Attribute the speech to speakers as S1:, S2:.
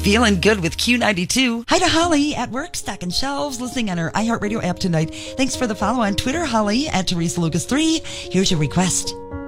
S1: Feeling good with Q92. Hi to Holly at work, stocking shelves, listening on her iHeartRadio app tonight. Thanks for the follow on Twitter, Holly at Teresa Lucas 3. Here's your request.